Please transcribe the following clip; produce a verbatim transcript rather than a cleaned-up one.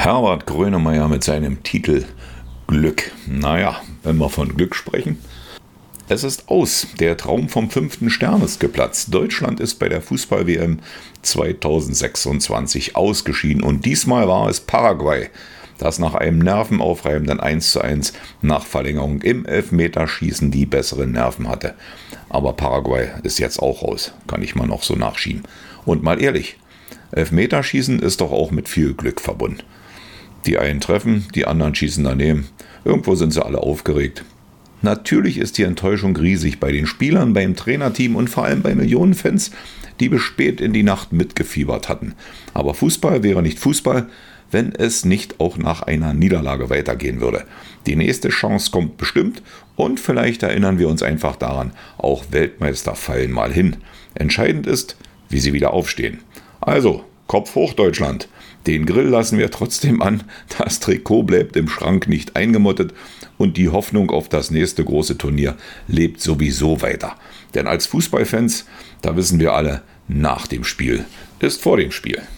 Herbert Grönemeyer mit seinem Titel Glück. Naja, wenn wir von Glück sprechen. Es ist aus. Der Traum vom fünften Stern ist geplatzt. Deutschland ist bei der Fußball-W M zweitausendsechsundzwanzig ausgeschieden. Und diesmal war es Paraguay, das nach einem nervenaufreibenden eins zu eins nach Verlängerung im Elfmeterschießen die besseren Nerven hatte. Aber Paraguay ist jetzt auch raus. Kann ich mal noch so nachschieben. Und mal ehrlich, Elfmeterschießen ist doch auch mit viel Glück verbunden. Die einen treffen, die anderen schießen daneben. Irgendwo sind sie alle aufgeregt. Natürlich ist die Enttäuschung riesig bei den Spielern, beim Trainerteam und vor allem bei Millionen Fans, die bis spät in die Nacht mitgefiebert hatten. Aber Fußball wäre nicht Fußball, wenn es nicht auch nach einer Niederlage weitergehen würde. Die nächste Chance kommt bestimmt und vielleicht erinnern wir uns einfach daran, auch Weltmeister fallen mal hin. Entscheidend ist, wie sie wieder aufstehen. Also, Kopf hoch Deutschland. Den Grill lassen wir trotzdem an, das Trikot bleibt im Schrank nicht eingemottet und die Hoffnung auf das nächste große Turnier lebt sowieso weiter. Denn als Fußballfans, da wissen wir alle, nach dem Spiel ist vor dem Spiel.